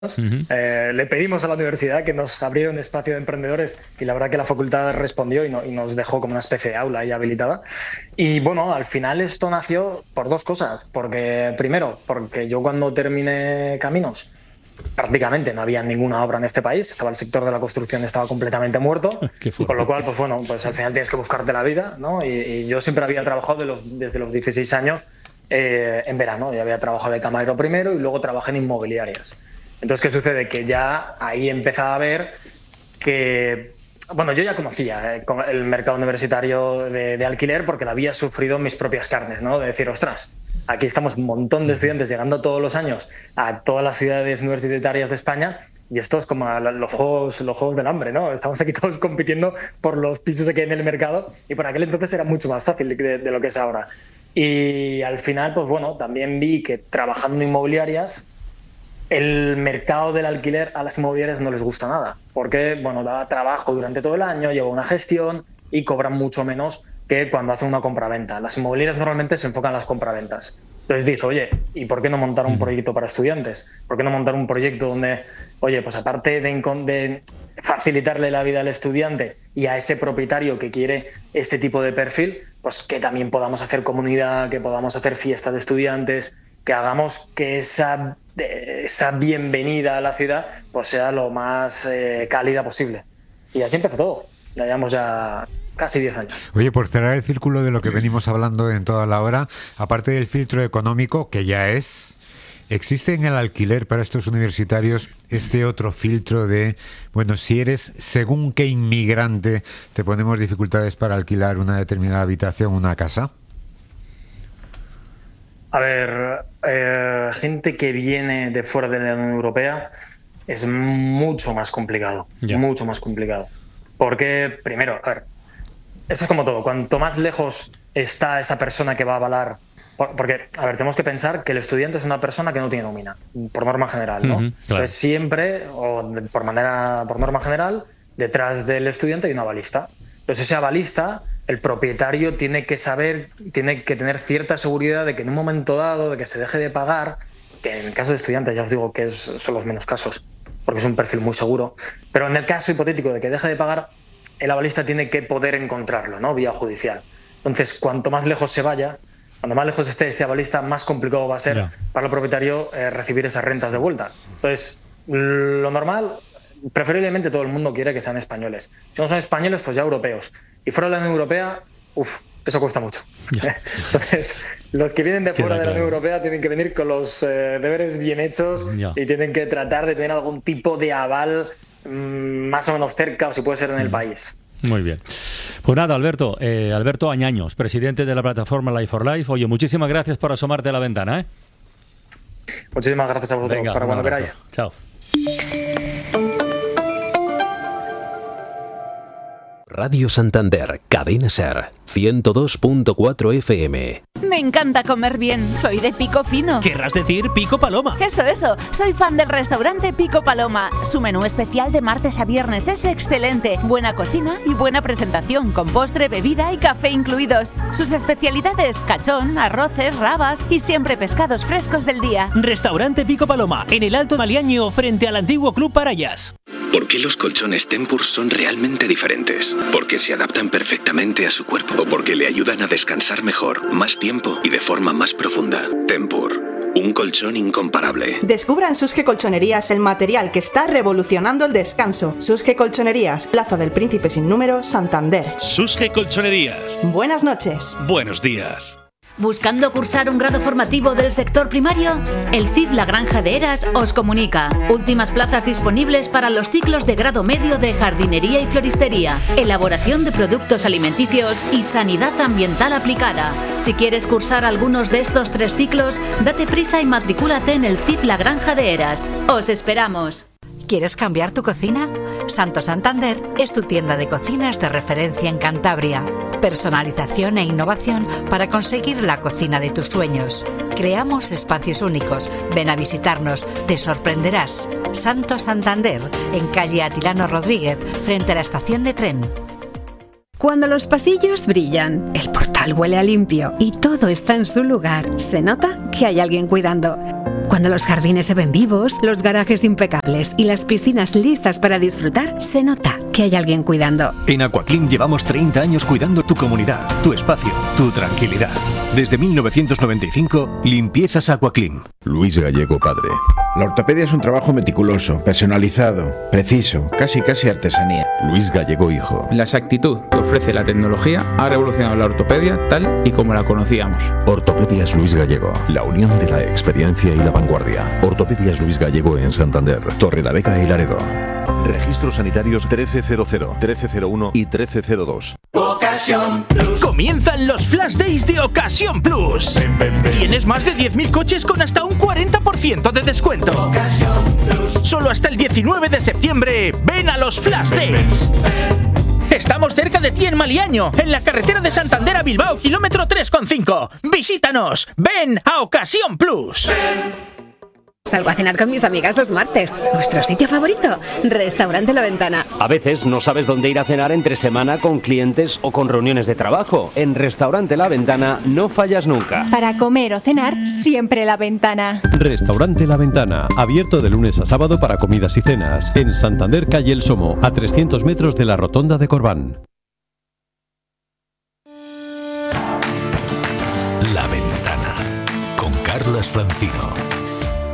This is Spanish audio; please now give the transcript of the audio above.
Le pedimos a la universidad que nos abriera un espacio de emprendedores y la verdad que la facultad respondió y nos dejó como una especie de aula ahí habilitada. Y bueno, al final esto nació por dos cosas. Primero, porque yo cuando terminé Caminos prácticamente no había ninguna obra en este país, el sector de la construcción estaba completamente muerto, con lo cual pues al final tienes que buscarte la vida, ¿no? Y yo siempre había trabajado desde los 16 años en verano. Yo había trabajado de camarero primero y luego trabajé en inmobiliarias. Entonces, ¿qué sucede? Que ya ahí empezaba a ver que... Bueno, yo ya conocía el mercado universitario de alquiler porque lo había sufrido en mis propias carnes, ¿no? De decir, ostras, aquí estamos un montón de estudiantes llegando todos los años a todas las ciudades universitarias de España y esto es como los juegos del hambre, ¿no? Estamos aquí todos compitiendo por los pisos que hay en el mercado y por aquel entonces era mucho más fácil de lo que es ahora. Y al final, pues bueno, también vi que trabajando en inmobiliarias el mercado del alquiler a las inmobiliarias no les gusta nada, porque bueno, da trabajo durante todo el año, lleva una gestión y cobran mucho menos que cuando hacen una compraventa. Las inmobiliarias normalmente se enfocan en las compraventas. Entonces dices, oye, ¿y por qué no montar un proyecto para estudiantes? ¿Por qué no montar un proyecto donde, oye, pues aparte de facilitarle la vida al estudiante y a ese propietario que quiere este tipo de perfil, pues que también podamos hacer comunidad, que podamos hacer fiestas de estudiantes, que hagamos que esa bienvenida a la ciudad pues sea lo más cálida posible. Y así empezó todo. Ya llevamos casi 10 años. Oye, por cerrar el círculo de lo que venimos hablando en toda la hora, aparte del filtro económico, que ya ¿existe en el alquiler para estos universitarios este otro filtro de, bueno, si eres según qué inmigrante, te ponemos dificultades para alquilar una determinada habitación, una casa? A ver, gente que viene de fuera de la Unión Europea es mucho más complicado, mucho más complicado. Porque, primero, a ver, eso es como todo, cuanto más lejos está esa persona que va a avalar, porque, a ver, tenemos que pensar que el estudiante es una persona que no tiene nómina, por norma general, ¿no? Claro. Entonces siempre, por norma general, detrás del estudiante hay un avalista. Entonces ese avalista, el propietario tiene que tener cierta seguridad de que en un momento dado, de que se deje de pagar, que en el caso de estudiantes ya os digo que son los menos casos, porque es un perfil muy seguro, pero en el caso hipotético de que deje de pagar, el avalista tiene que poder encontrarlo, ¿no? Vía judicial. Entonces, cuanto más lejos se vaya, cuanto más lejos esté ese avalista, más complicado va a ser para el propietario recibir esas rentas de vuelta. Entonces, lo normal, preferiblemente todo el mundo quiere que sean españoles. Si no son españoles, pues ya europeos. Y fuera de la Unión Europea, eso cuesta mucho. Entonces, los que vienen de fuera de la Unión Europea tienen que venir con los deberes bien hechos y tienen que tratar de tener algún tipo de aval más o menos cerca, o si puede ser en el país. Muy bien. Pues nada, Alberto Añaños, presidente de la plataforma Life for Life. Oye, muchísimas gracias por asomarte a la ventana, ¿eh? Muchísimas gracias a vosotros. Venga, para cuando queráis. Chao. Radio Santander, Cadena Ser, 102.4 FM. Me encanta comer bien, soy de Pico Fino. ¿Querrás decir Pico Paloma? Eso, soy fan del restaurante Pico Paloma. Su menú especial de martes a viernes es excelente. Buena cocina y buena presentación, con postre, bebida y café incluidos. Sus especialidades, cachón, arroces, rabas y siempre pescados frescos del día. Restaurante Pico Paloma, en el Alto Maliaño, frente al antiguo Club Parayas. ¿Por qué los colchones Tempur son realmente diferentes? Porque se adaptan perfectamente a su cuerpo o porque le ayudan a descansar mejor, más tiempo y de forma más profunda. Tempur, un colchón incomparable. Descubra en Susge Colchonerías el material que está revolucionando el descanso. Susge Colchonerías, Plaza del Príncipe sin número, Santander. Susge Colchonerías. Buenas noches. Buenos días. ¿Buscando cursar un grado formativo del sector primario? El CIF La Granja de Heras os comunica. Últimas plazas disponibles para los ciclos de grado medio de jardinería y floristería, elaboración de productos alimenticios y sanidad ambiental aplicada. Si quieres cursar algunos de estos 3 ciclos, date prisa y matricúlate en el CIF La Granja de Heras. ¡Os esperamos! ¿Quieres cambiar tu cocina? Santo Santander es tu tienda de cocinas de referencia en Cantabria. Personalización e innovación para conseguir la cocina de tus sueños. Creamos espacios únicos. Ven a visitarnos, te sorprenderás. Santo Santander, en calle Atilano Rodríguez, frente a la estación de tren. Cuando los pasillos brillan, el portal huele a limpio y todo está en su lugar, se nota que hay alguien cuidando. Cuando Cuando los jardines se ven vivos, los garajes impecables y las piscinas listas para disfrutar, se nota que hay alguien cuidando. En Aquaclean llevamos 30 años cuidando tu comunidad, tu espacio, tu tranquilidad. Desde 1995, limpiezas Aquaclean. Luis Gallego padre. La ortopedia es un trabajo meticuloso, personalizado, preciso, casi artesanía. Luis Gallego hijo. La exactitud que ofrece la tecnología ha revolucionado la ortopedia tal y como la conocíamos. Ortopedias Luis Gallego, la unión de la experiencia y la vanguardia. Ortopedias Luis Gallego en Santander, Torrelavega y Laredo. Registros sanitarios 1300, 1301 y 1302. Ocasión Plus. Comienzan los Flash Days de Ocasión Plus. Tienes más de 10.000 coches con hasta un 40% de descuento. Ocasión Plus. Solo hasta el 19 de septiembre. Ven a los Flash Days. Estamos cerca de ti en Maliaño, en la carretera de Santander a Bilbao, kilómetro 3,5. Visítanos. Ven a Ocasión Plus. Salgo a cenar con mis amigas los martes. Nuestro sitio favorito, Restaurante La Ventana. A veces no sabes dónde ir a cenar entre semana con clientes o con reuniones de trabajo. En Restaurante La Ventana no fallas nunca. Para comer o cenar, siempre La Ventana. Restaurante La Ventana, abierto de lunes a sábado para comidas y cenas. En Santander, calle El Somo, a 300 metros de la Rotonda de Corbán. La Ventana, con Carlas Francino.